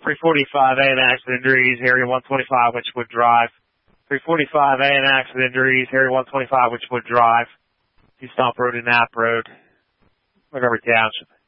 345A and accident injuries, area 125, Witchwood Drive. 345A and accident injuries, area 125, Witchwood Drive. East Stomp Road and Knapp Road, Montgomery Township.